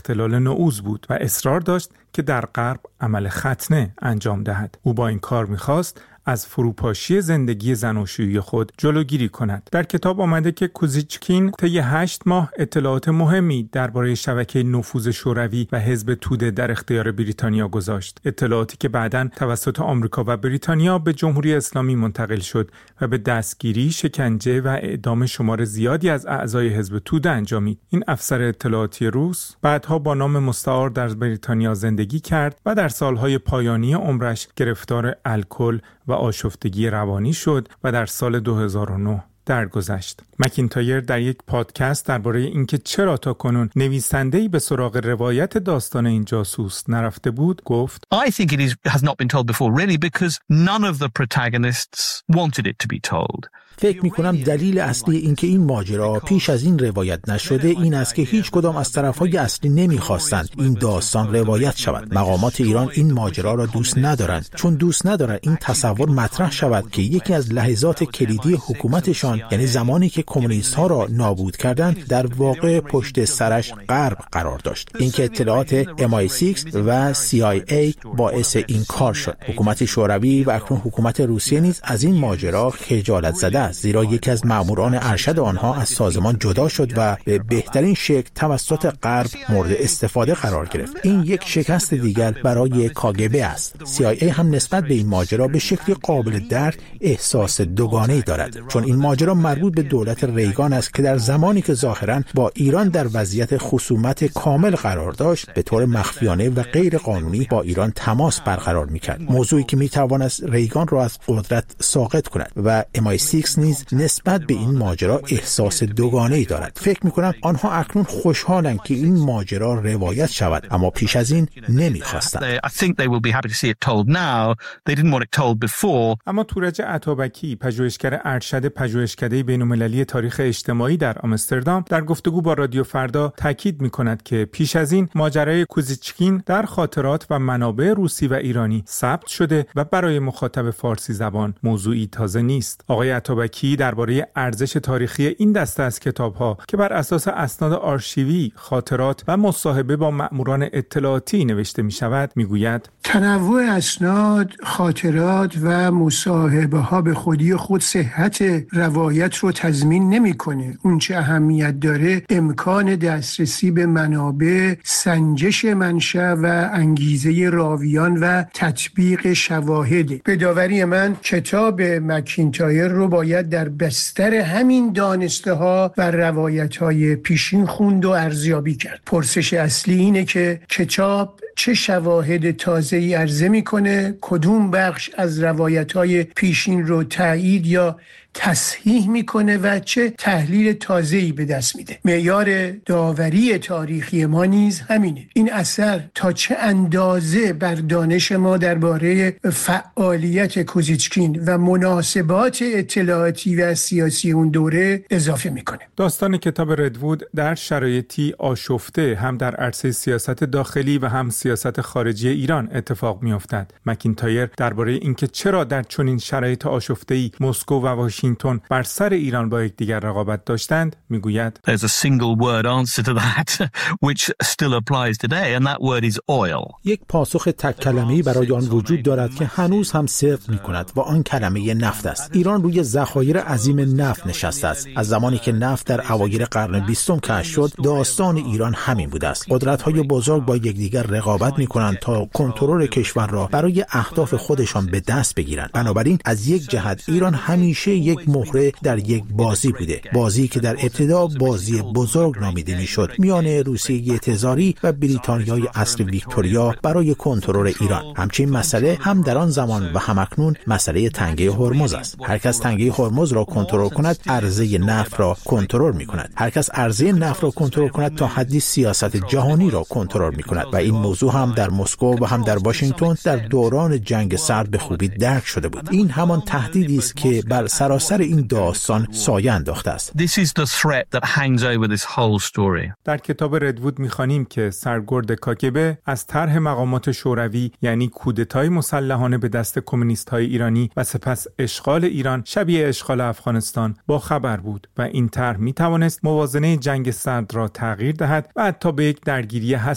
اختلال نعوذ بود و اصرار داشت که در غرب عمل ختنه انجام دهد. او با این کار می‌خواست از فروپاشی زندگی زناشویی خود جلوگیری کند. در کتاب آمده که کوزیچکین طی 8 ماه اطلاعات مهمی درباره شبکه نفوذ شوروی و حزب توده در اختیار بریتانیا گذاشت. اطلاعاتی که بعداً توسط آمریکا و بریتانیا به جمهوری اسلامی منتقل شد و به دستگیری، شکنجه و اعدام شمار زیادی از اعضای حزب توده انجامید. این افسر اطلاعاتی روس بعدها با نام مستعار در بریتانیا زندگی کرد و در سالهای پایانی عمرش گرفتار الکل و آشفتگی روانی شد و در سال 2009 درگذشت. مکینتایر در یک پادکست درباره اینکه چرا تاکنون نویسنده‌ای به سراغ روایت داستان این جاسوس نرفته بود گفت I think it has not been told before really because none of the protagonists wanted it to be told. فکر می‌کنم دلیل اصلی اینکه این ماجرا پیش از این روایت نشده این است که هیچ کدام از طرف‌های اصلی نمی‌خواستند این داستان روایت شود. مقامات ایران این ماجرا را دوست ندارند چون دوست ندارند این تصور مطرح شود که یکی از لحظات کلیدی حکومتشان یعنی زمانی که کمونیست‌ها را نابود کردند در واقع پشت سرش غرب قرار داشت. اینکه اطلاعات MI6 و CIA باعث این کار شد. حکومت شوروی و اکنون حکومت روسیه نیز از این ماجرا خجالت زده زیرا یکی از ماموران ارشد آنها از سازمان جدا شد و به بهترین شکل توسط غرب مورد استفاده قرار گرفت. این یک شکست دیگر برای KGB است. CIA هم نسبت به این ماجرا به شکلی قابل درک احساس دوگانه‌ای دارد چون این ماجرا مربوط به دولت ریگان است که در زمانی که ظاهراً با ایران در وضعیت خصومت کامل قرار داشت به طور مخفیانه و غیر قانونی با ایران تماس برقرار می‌کرد. موضوعی که می‌توانست ریگان را از قدرت ساقط کند و MI6 نیز نسبت به این ماجرا احساس دوگانه‌ای دارد. فکر می‌کنم آنها اکنون خوشحالند که این ماجرا روایت شود اما پیش از این نمی‌خواستند. اما تورج عطابکی پژوهشگر ارشد پژوهشکده بین‌المللی تاریخ اجتماعی در آمستردام در گفتگو با رادیو فردا تاکید می‌کند که پیش از این ماجرای کوزیچکین در خاطرات و منابع روسی و ایرانی ثبت شده و برای مخاطب فارسی زبان موضوعی تازه نیست. آقای عطابکی درباره ارزش تاریخی این دسته از کتاب‌ها که بر اساس اسناد آرشیوی، خاطرات و مصاحبه با مأموران اطلاعاتی نوشته می‌شود می‌گوید تنوع اسناد، خاطرات و مصاحبه‌ها به خودی خود صحت روایت رو تضمین نمی‌کنه. اون چه اهمیت داره امکان دسترسی به منابع، سنجش منشأ و انگیزه راویان و تطبیق شواهد. به داوری من کتاب مکینتایر رو باید در بستر همین دانسته‌ها و روایت‌های پیشین خوند و ارزیابی کرد. پرسش اصلی اینه که کتاب چه شواهد تازه‌ای عرضه می‌کنه، کدوم بخش از روایت‌های پیشین رو تایید یا تصحیح میکنه و چه تحلیل تازه‌ای به دست میده. معیار داوری تاریخی ما نیز همینه. این اثر تا چه اندازه بر دانش ما درباره فعالیت کوزیچکین و مناسبات اطلاعاتی و سیاسی اون دوره اضافه میکنه. داستان کتاب ردوود در شرایطی آشفته هم در عرصه سیاست داخلی و هم سیاست خارجی ایران اتفاق میافتد. مکینتایر درباره اینکه چرا در چنین شرایط آشفته‌ای مسکو و واشنگتن بر سر ایران با یکدیگر رقابت داشتند میگوید There's a single word answer to that which still applies today and that word is oil. یک پاسخ تک کلمه‌ای برای آن وجود دارد که هنوز هم صدق می‌کند و آن کلمه نفت است. ایران روی ذخایر عظیم نفت نشسته است. از زمانی که نفت در اوایل قرن 20 کشف شد داستان ایران همین بوده است. قدرت‌های بزرگ با یکدیگر رقابت می‌کنند تا کنترل کشور را برای اهداف خودشان به دست بگیرند. بنابراین از یک جهت ایران همیشه یک مهره در یک بازی بوده، بازی که در ابتدا بازی بزرگ نامیده میشد میان روسیه تزاری و بریتانیای عصر ویکتوریا برای کنترل ایران. همچنین مسئله هم در آن زمان و هم اکنون مسئله تنگه هرمز است. هر کس تنگه هرمز را کنترل کند عرضه نفت را کنترل میکند. هر کس عرضه نفت را کنترل کند تا حدی سیاست جهانی را کنترل میکند و این موضوع هم در مسکو و هم در واشنگتن در دوران جنگ سرد به خوبی درک شده بود. این همان تهدیدی است که بر سراسر این داستان سایه انداخته است. This is the threat that hangs over this whole story. در کتاب ردوود می‌خوانیم که سرگرد کاگبه از طرح مقامات شوروی یعنی کودتای مسلحانه به دست کمونیست‌های ایرانی و سپس اشغال ایران شبیه اشغال افغانستان با خبر بود و این طرح می‌توانست موازنه جنگ سرد را تغییر دهد و حتی به یک درگیری